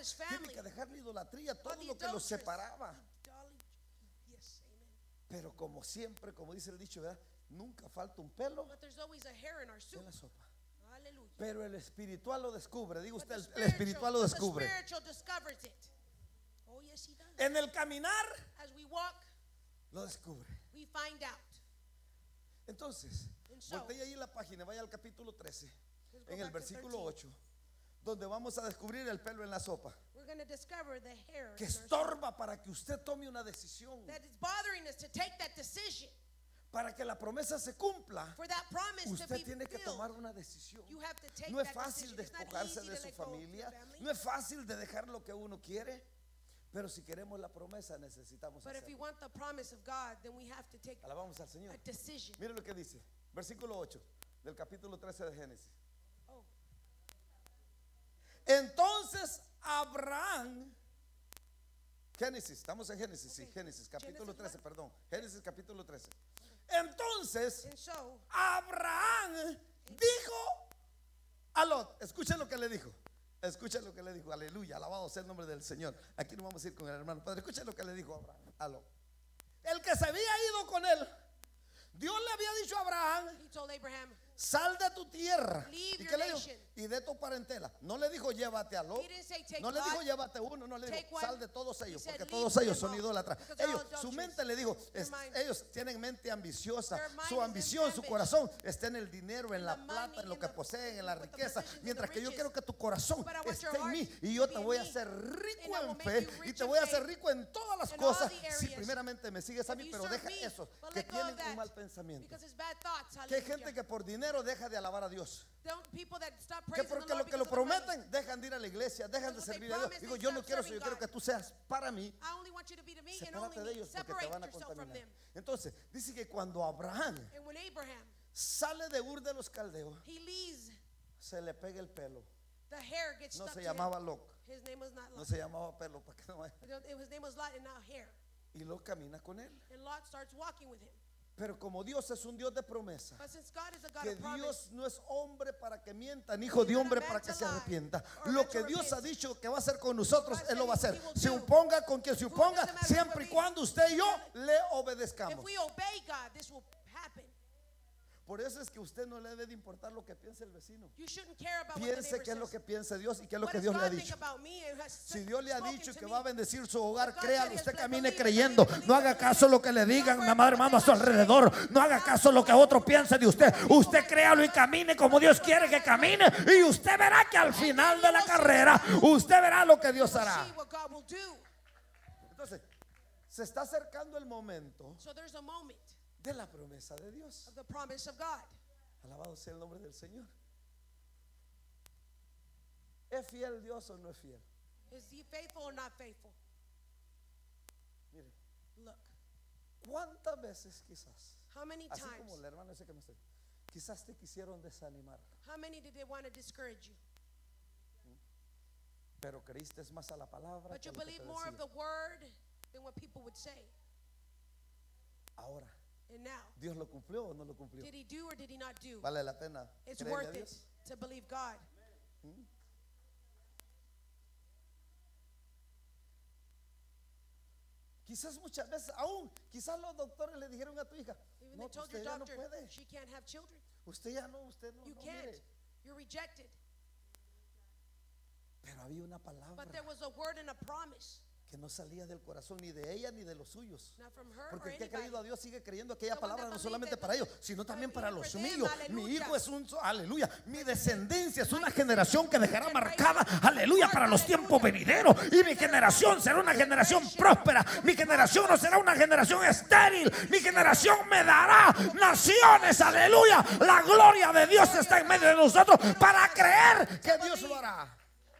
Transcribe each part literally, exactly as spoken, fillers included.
his Tiene family. que dejar la idolatría, Or todo the lo que los adulteress. separaba. Idolatry. Yes, amen. Pero como siempre, como dice el dicho, ¿verdad? Nunca falta un pelo But there's always a hair in our soup. en la sopa. Hallelujah. Pero el espiritual lo descubre. Diga But usted, the el, el espiritual lo but the descubre. spiritual discovers it. Oh, yes, he does. En el caminar As we walk, lo descubre. we find out. Entonces, And so, voltee ahí la página, vaya al capítulo trece, let's go en el back to versículo thirteen. ocho, donde vamos a descubrir el pelo en la sopa, We're going to discover the hair que in our soup estorba para que usted tome una decisión, that is bothering us to take that decision. para que la promesa se cumpla. For that promise to Usted be tiene que filled, tomar una decisión. you have to take No es that fácil decision. It's not despojarse easy de to su let go of your familia, family. no es fácil de dejar lo que uno quiere, pero si queremos la promesa necesitamos But if we hacerlo. want the promise of God, then we have to take Alabamos al Señor. a decision. Mire lo que dice, versículo ocho del capítulo trece de Génesis. Oh, Entonces Abraham, Génesis, estamos en Génesis, sí, Okay. Génesis, capítulo Genesis trece, what? perdón, Génesis capítulo trece. Entonces and so Abraham dijo a Lot, escuchen lo que le dijo, escuchen lo que le dijo, aleluya, alabado sea el nombre del Señor. Aquí no vamos a ir con el hermano Padre, escuchen lo que le dijo Abraham a Lot. El que se había ido con él, Dios le había dicho a Abraham, he told Abraham, sal de tu tierra. Leave ¿Y your qué le dijo? nation. Y de tu parentela. No le dijo llévate a Lot. he didn't say take No le dijo Lot, llévate uno, no le dijo take one. sal de todos He ellos, said, porque leave todos ellos them son all, idólatras. because they're Ellos, all su adulterous. mente le dijo, Their es- mind- ellos tienen mente ambiciosa, Their mind su is ambición, su ambitious. corazón está en el dinero, en In la the plata, money, en lo in que the- poseen, en la with the riqueza, possessions and mientras the que yo riches. quiero que tu corazón But I want esté your en heart mí to y yo be te in voy a me. hacer And rico I will en make fe you y rich te in voy a hacer faith rico en todas las in all cosas the si areas. primeramente me sigues a If mí, you pero serve deja me, eso, but que let go of tienen un that, mal pensamiento. because it's bad thoughts. Que hay Hallelujah. gente que por dinero deja de alabar a Dios. Don't, people that stop Que praising the porque Lord lo que lo because of the money. prometen dejan de ir a la iglesia, dejan de Because what servir they a Dios. promise, Digo, they yo no stop quiero eso, yo serving quiero que God. tú seas para mí. I only want you to be to me and Sepárate only de me. ellos porque te Separate van a yourself from contaminar. them. Entonces, dice que cuando Abraham And when Abraham, sale de Ur de los Caldeos, he leaves, se le pega el pelo. the hair gets No stuck se to him. llamaba Lot, His name was not no Lot. se llamaba pelo, para que no vaya. It- His name was Lot and not hair. Y Lot camina con él. And Lot starts walking with him. Pero como Dios es un Dios de promesa, But since God is a God que of promise, Dios no es hombre para que mienta, ni hijo de hombre para que se arrepienta. Lo que Dios ha dicho que va a hacer con nosotros, Él lo va a hacer. Se oponga con quien se oponga, siempre y cuando usted y yo le if obedezcamos. we obey God, this will happen. Por eso es que usted no le debe de importar lo que piense el vecino. You shouldn't care about what the Piense neighbor qué es lo says. que piensa Dios y qué es lo What que does Dios le ha God think dicho. about me and has Si Dios le ha spoken dicho to que me? va a bendecir su hogar, God créalo, said, usted yes, camine believe it, creyendo. believe it, No haga believe caso it. lo que le digan Don't nada worry más what a su they say. alrededor. No haga caso lo que otro piense de usted. Usted créalo y camine como Dios quiere que camine. Y usted verá que al final de la carrera, usted verá lo que Dios We'll hará. see what God will do. Entonces, se está acercando el momento So there's a moment de la promesa de Dios. of the promise of God. Alabado sea el nombre del Señor. ¿Es fiel Dios o no es fiel? Is he faithful or not faithful? Mire, Look, ¿cuántas veces quizás, how many así times, como el hermano ese que me está, quizás te quisieron desanimar, how many did they want to discourage you? pero creíste más a la palabra But que you a lo que believe te more of decía? the word than what people would say. Ahora, And now, ¿Dios lo cumplió o no lo cumplió? did he do or did he not do? Vale la pena It's creerle a worth it Dios. to believe God. Quizás muchas veces, aún, quizás los doctores le dijeron a tu hija, Even no, they told usted your ya no doctor puede, she can't have children. usted ya no, usted no, You no, can't. mire. You're rejected. Pero había una palabra But there was a word and a promise, que no salía del corazón ni de ella ni de los suyos. not from her Porque or el que ha anybody. creído a Dios sigue creyendo aquella The one palabra that no believed solamente that para ellos, believed sino for también para even los for them, míos. Mi aleluya. hijo es un, aleluya, mi descendencia es una generación que dejará marcada, aleluya, para los tiempos venideros. Y mi generación será una generación próspera. Mi generación no será una generación estéril. Mi generación me dará naciones, aleluya. La gloria de Dios está en medio de nosotros para creer que Dios lo hará.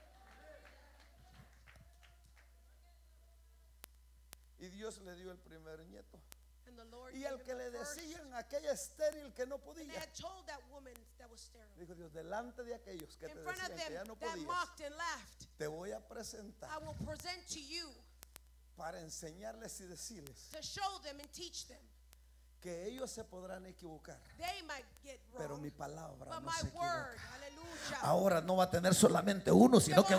Y Dios le dio el primer nieto. And the Lord Y gave al him que the le first. decían aquella estéril que no And they podía, had told that woman that was sterile. dijo Dios, delante de aquellos que te In front of decían que them ya no that podías, mocked and laughed, te voy a I presentar will present to you para enseñarles y decirles to show them and teach them. que ellos se podrán equivocar, They might get pero wrong, mi palabra but no my se word, equivoca. hallelujah. Ahora no va a tener solamente uno, sino que